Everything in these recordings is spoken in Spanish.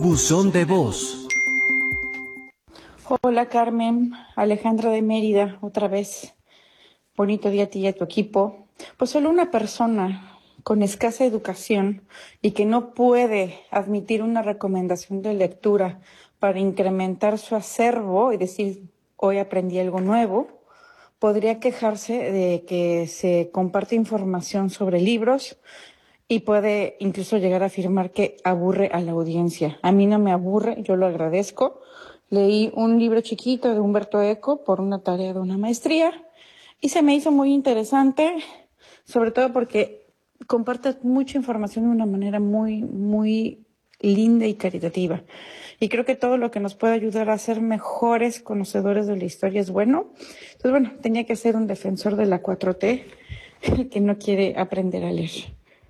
Buzón de voz. Hola Carmen, Alejandra de Mérida, otra vez. Bonito día a ti y a tu equipo. Pues solo una persona con escasa educación y que no puede admitir una recomendación de lectura para incrementar su acervo y decir, hoy aprendí algo nuevo, podría quejarse de que se comparte información sobre libros y puede incluso llegar a afirmar que aburre a la audiencia. A mí no me aburre, yo lo agradezco. Leí un libro chiquito de Humberto Eco por una tarea de una maestría y se me hizo muy interesante, sobre todo porque comparte mucha información de una manera muy linda y caritativa. Y creo que todo lo que nos puede ayudar a ser mejores conocedores de la historia es bueno. Entonces, bueno, tenía que ser un defensor de la 4T, el que no quiere aprender a leer.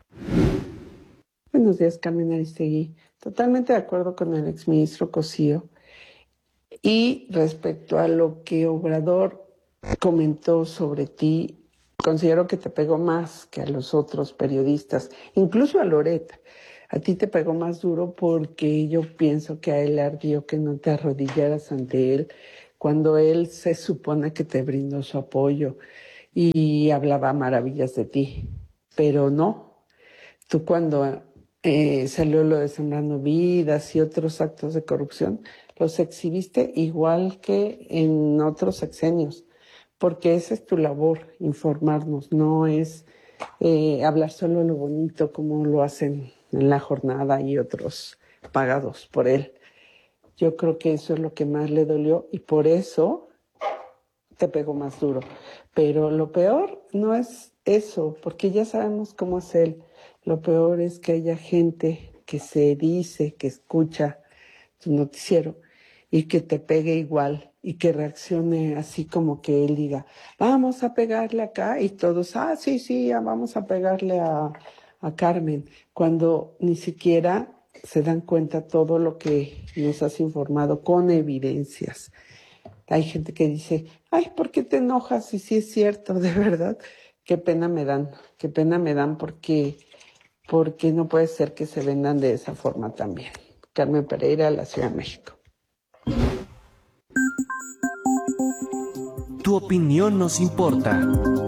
Buenos días, Carmen Aristegui. Totalmente de acuerdo con el exministro Cosío. Y respecto a lo que Obrador comentó sobre ti, considero que te pegó más que a los otros periodistas, incluso a Loret. A ti te pegó más duro porque yo pienso que a él le ardió que no te arrodillaras ante él cuando él se supone que te brindó su apoyo y hablaba maravillas de ti. Pero no, tú cuando salió lo de Sembrando Vidas y otros actos de corrupción, los exhibiste igual que en otros sexenios, porque esa es tu labor, informarnos, no es hablar solo lo bonito como lo hacen en La Jornada y otros pagados por él. Yo creo que eso es lo que más le dolió y por eso te pegó más duro. Pero lo peor no es eso, porque ya sabemos cómo es él. Lo peor es que haya gente que se dice, que escucha tu noticiero y que te pegue igual y que reaccione así como que él diga, vamos a pegarle acá y todos, sí, ya vamos a pegarle a Carmen, cuando ni siquiera se dan cuenta todo lo que nos has informado con evidencias. Hay gente que dice, ay, ¿por qué te enojas? Y sí es cierto, de verdad, qué pena me dan porque no puede ser que se vendan de esa forma también. Carmen Pereira, la Ciudad de México. Tu opinión nos importa.